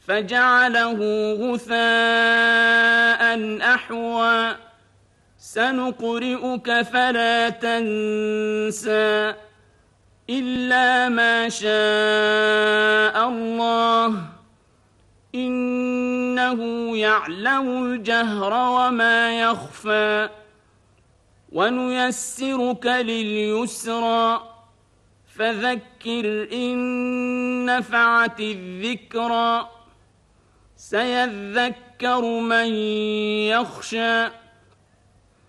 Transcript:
فجعله غثاء أحوى سنقرئك فلا تنسى إلا ما شاء الله إنه يعلم الجهر وما يخفى ونيسرك لليسرى فذكر إن نفعت الذكرى سيذكر من يخشى